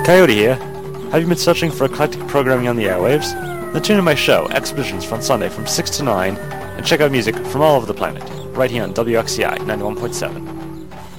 Coyote here. Have you been searching for eclectic programming on the airwaves? Then tune in my show, Expeditions, on Sunday from 6 to 9, and check out music from all over the planet, right here on WXCI 91.7.